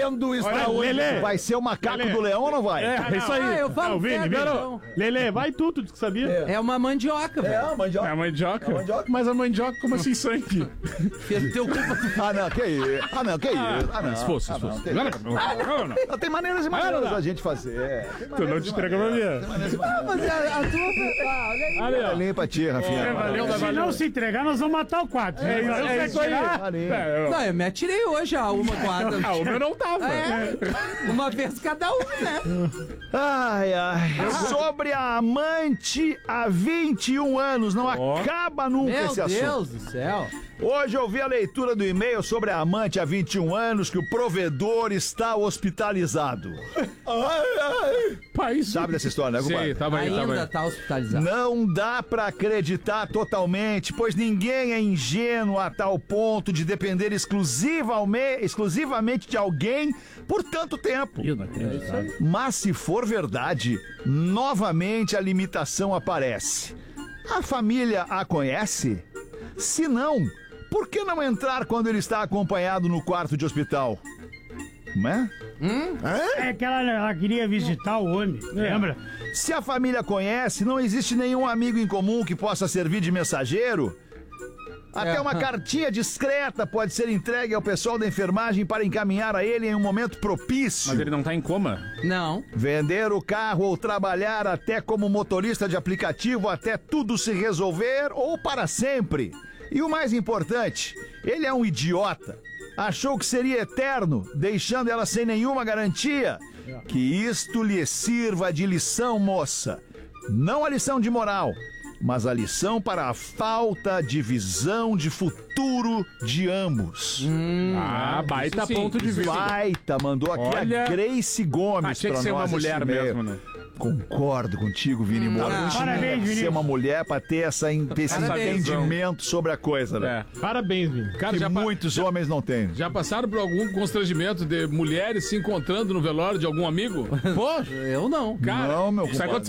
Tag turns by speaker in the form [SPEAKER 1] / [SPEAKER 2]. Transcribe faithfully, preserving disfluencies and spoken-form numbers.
[SPEAKER 1] vendo isso
[SPEAKER 2] Olha,
[SPEAKER 1] hoje.
[SPEAKER 2] Lelê.
[SPEAKER 3] Vai ser o macaco
[SPEAKER 2] Lelê.
[SPEAKER 3] do leão ou não vai?
[SPEAKER 2] É, é isso aí.
[SPEAKER 4] Ah, eu falo
[SPEAKER 2] Não, Vini,
[SPEAKER 4] certo,
[SPEAKER 2] Vini.
[SPEAKER 4] então.
[SPEAKER 2] Lelê, vai tu, tu disse que sabia?
[SPEAKER 4] É uma mandioca,
[SPEAKER 1] É,
[SPEAKER 4] velho.
[SPEAKER 1] a mandioca.
[SPEAKER 2] É a mandioca?
[SPEAKER 1] É a mandioca.
[SPEAKER 2] Mas a mandioca, como assim sangue?
[SPEAKER 4] Fez teu culpa do
[SPEAKER 3] Ah, não, que isso? Ah, não, que isso? Ah, não.
[SPEAKER 2] Se fosse, se
[SPEAKER 3] Ah, não,
[SPEAKER 2] fosse.
[SPEAKER 3] que
[SPEAKER 2] Não,
[SPEAKER 3] isso?
[SPEAKER 2] não, não, não.
[SPEAKER 3] Não, tem maneiras e maneiras da gente fazer. Tem
[SPEAKER 2] Tu não
[SPEAKER 3] maneiras
[SPEAKER 2] te
[SPEAKER 3] e
[SPEAKER 2] entrega pra
[SPEAKER 3] maneiras.
[SPEAKER 2] mim.
[SPEAKER 3] Maneiras e maneiras.
[SPEAKER 4] Mas a, a tua. Ah, olha aí.
[SPEAKER 2] Ali, ó.
[SPEAKER 3] Valeu pra ti, Rafinha.
[SPEAKER 2] É, valeu,
[SPEAKER 5] Se
[SPEAKER 2] valeu.
[SPEAKER 5] não se entregar, nós vamos matar o quadro.
[SPEAKER 2] É, é, é isso aí.
[SPEAKER 3] Valeu.
[SPEAKER 2] É,
[SPEAKER 4] Não, eu me atirei hoje a uma quadra.
[SPEAKER 2] Ah, o meu não tava.
[SPEAKER 4] É, uma vez cada um, né?
[SPEAKER 3] Ai, ai. Sobre a amante há vinte e um anos. Não
[SPEAKER 2] Ó.
[SPEAKER 3] acaba nunca
[SPEAKER 4] Meu
[SPEAKER 3] esse assunto.
[SPEAKER 4] Deus do céu.
[SPEAKER 3] Hoje eu vi a leitura do e-mail sobre a amante há vinte e um anos que o provedor está hospitalizado.
[SPEAKER 2] Pai, isso.
[SPEAKER 3] Sabe dessa história, né,
[SPEAKER 2] Sim,
[SPEAKER 3] compadre?
[SPEAKER 2] tava aí, tava
[SPEAKER 4] Ainda
[SPEAKER 2] aí.
[SPEAKER 4] tá hospitalizado.
[SPEAKER 3] Não dá pra acreditar totalmente, pois ninguém é ingênuo a tal ponto de depender exclusivamente, exclusivamente de alguém por tanto tempo.
[SPEAKER 2] Eu não acredito.
[SPEAKER 3] Mas se for verdade, novamente a limitação aparece. A família a conhece? Se não, por que não entrar quando ele está acompanhado no quarto de hospital? Não é?
[SPEAKER 5] É que ela, ela queria visitar o homem, lembra?
[SPEAKER 3] Se a família conhece, não existe nenhum amigo em comum que possa servir de mensageiro? Até
[SPEAKER 4] É.
[SPEAKER 3] uma cartinha discreta pode ser entregue ao pessoal da enfermagem para encaminhar a ele em um momento propício.
[SPEAKER 2] Mas ele não tá em coma?
[SPEAKER 4] Não.
[SPEAKER 3] Vender o carro ou trabalhar até como motorista de aplicativo até tudo se resolver ou para sempre. E o mais importante, ele é um idiota. Achou que seria eterno, deixando ela sem nenhuma garantia. Que isto lhe sirva de lição, moça. Não a lição de moral, mas a lição para a falta de visão de futuro de ambos.
[SPEAKER 2] Ah, baita ponto de vista.
[SPEAKER 3] Baita, mandou aqui
[SPEAKER 2] Olha.
[SPEAKER 3] a Grace Gomes
[SPEAKER 2] Ah, tinha que
[SPEAKER 3] pra
[SPEAKER 2] ser uma
[SPEAKER 3] nós
[SPEAKER 2] mulher
[SPEAKER 3] esse e-mail.
[SPEAKER 2] mesmo, né?
[SPEAKER 3] Concordo contigo, Vini Moura.
[SPEAKER 4] Ah,
[SPEAKER 3] Tinha
[SPEAKER 5] parabéns,
[SPEAKER 3] que ser
[SPEAKER 5] Vinícius.
[SPEAKER 3] uma mulher pra ter essa, en- esse
[SPEAKER 4] Parabéns.
[SPEAKER 3] entendimento sobre a coisa, né?
[SPEAKER 2] É.
[SPEAKER 5] Parabéns, Vini.
[SPEAKER 6] Cara,
[SPEAKER 3] Que
[SPEAKER 6] já, pa-
[SPEAKER 3] muitos homens não têm.
[SPEAKER 6] já passaram por algum constrangimento de mulheres se encontrando no velório de algum amigo?
[SPEAKER 4] Poxa, eu não.
[SPEAKER 6] Cara,
[SPEAKER 3] Não, meu
[SPEAKER 6] isso
[SPEAKER 3] compadre.